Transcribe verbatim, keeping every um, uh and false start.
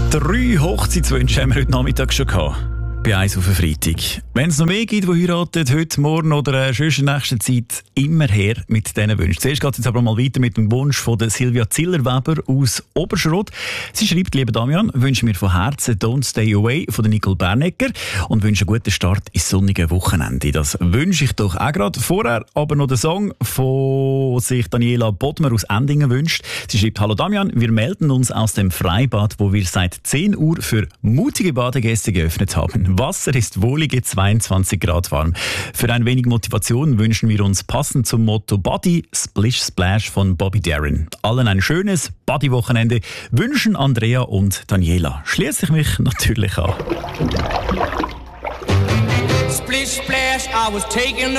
Drei Hochzeitswünsche haben wir heute Nachmittag schon gehabt. Bei eins auf den Freitag. Wenn es noch mehr gibt, die heiraten, heute, morgen oder äh, schon in der nächsten Zeit, immer her mit diesen Wünschen. Zuerst geht es jetzt aber mal weiter mit dem Wunsch von der Silvia Zillerweber aus Oberschrott. Sie schreibt: Lieber Damian, wünsche mir von Herzen «Don't Stay Away» von der Nicole Bernecker und wünsche einen guten Start ins sonnige Wochenende. Das wünsche ich doch auch gerade. Vorher aber noch den Song, von sich Daniela Bodmer aus Endingen wünscht. Sie schreibt: Hallo Damian, wir melden uns aus dem Freibad, wo wir seit zehn Uhr für mutige Badegäste geöffnet haben. Wasser ist wohlige zweiundzwanzig Grad warm. Für ein wenig Motivation wünschen wir uns passend zum Motto Body Splish Splash von Bobby Darin. Allen ein schönes Body-Wochenende wünschen Andrea und Daniela. Schließe ich mich natürlich an. Splish splash, I was taking